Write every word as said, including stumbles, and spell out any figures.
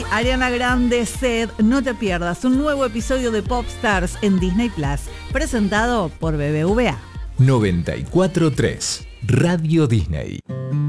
Disney, Ariana Grande, Sed, no te pierdas un nuevo episodio de Popstars en Disney Plus, presentado por B B V A. noventa y cuatro punto tres Radio Disney.